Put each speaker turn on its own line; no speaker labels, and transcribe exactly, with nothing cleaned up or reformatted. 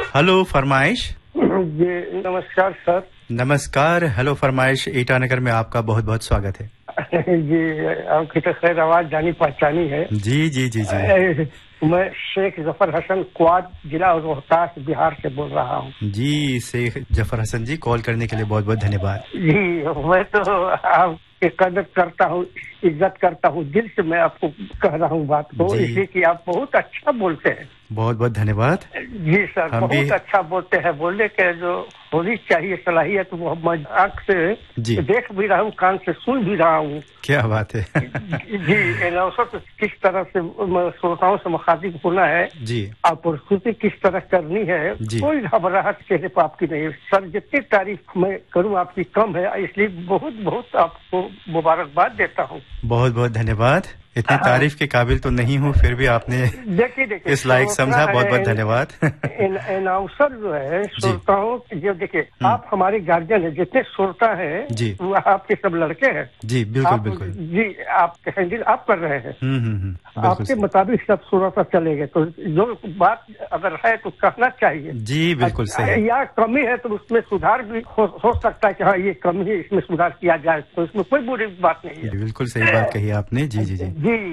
Hello फरमाइश।
जी नमस्कार sir.
नमस्कार। हेलो फरमाइश ईटानगर में आपका बहुत बहुत स्वागत है।
जी आपकी तो खैर आवाज जानी पहचानी है।
जी जी जी जी।
मैं शेख जफर हसन क्वाद जिला रोहतास बिहार से बोल रहा हूँ।
जी शेख जफर हसन जी, कॉल करने के लिए बहुत बहुत धन्यवाद।
जी मैं तो आपकी कदर करता हूँ, इज्जत करता हूँ, दिल से मैं आपको कह रहा हूँ बात को, इसलिए कि आप बहुत अच्छा बोलते हैं।
बहुत बहुत धन्यवाद।
जी सर, बहुत भी... अच्छा बोलते हैं। बोलने के जो होनी चाहिए सलाहियत वो मैं आँख से देख भी रहा हूँ, कान से सुन भी रहा हूँ।
क्या बात है।
जी अनाउंसर किस तरह से श्रोताओं से मुखातिब होना है
जी,
और प्रस्तुति किस तरह करनी है, कोई घबराहट चेहरे पर आपकी नहीं है सर। जितनी तारीफ मैं करूँ आपकी कम है, इसलिए बहुत बहुत आपको मुबारकबाद देता हूँ।
बहुत बहुत धन्यवाद। इतनी तारीफ के काबिल तो नहीं हूँ, फिर भी आपने देखिए देखिए इस लायक समझा, बहुत बहुत धन्यवाद।
अनाउंसर जो है श्रोताओं, जो देखिए आप हमारे गार्जियन है, जितने श्रोता है वो आपके सब लड़के हैं।
जी बिल्कुल बिल्कुल।
जी आप हैंडल आप कर रहे हैं,
हम्म
आपके मुताबिक सब श्रोता चलेंगे, तो जो बात अगर है तो कहना चाहिए।
जी बिल्कुल सही।
या कमी है तो उसमें सुधार भी हो, हो सकता है कि हाँ ये कमी है, इसमें सुधार किया जाए, तो इसमें कोई बुरी बात नहीं है।
बिल्कुल सही बात कही आपने। जी जी जी।
जी